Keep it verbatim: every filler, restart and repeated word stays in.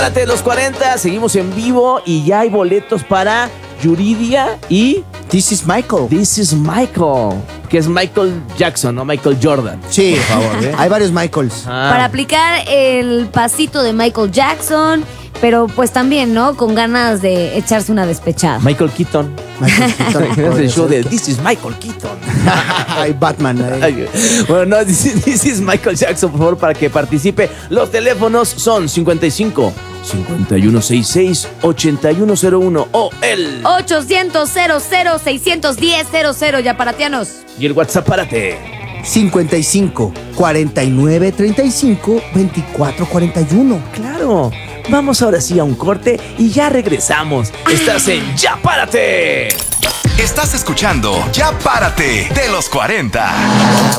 Párate los cuarenta, seguimos en vivo y ya hay boletos para Yuridia y This is Michael. This is Michael, que es Michael Jackson, no Michael Jordan. Sí, por favor, ¿eh? Hay varios Michaels. Ah. Para aplicar el pasito de Michael Jackson, pero pues también, ¿no? Con ganas de echarse una despechada. Michael Keaton. Michael Keaton. Es el show de This is Michael Keaton. Hay Batman. ahí. Ay, bueno, no, this is, this is Michael Jackson, por favor, para que participe. Los teléfonos son cincuenta y cinco, cincuenta y uno sesenta y seis, ochenta y uno cero uno o el ochocientos, cero cero, seiscientos diez, cero cero, yaparatianos. y el WhatsApp, párate. cincuenta y cinco, cuarenta y nueve, treinta y cinco, veinticuatro, cuarenta y uno. Claro. Vamos ahora sí a un corte y ya regresamos. Estás en Ya Párate. Estás escuchando Ya Párate de los cuarenta.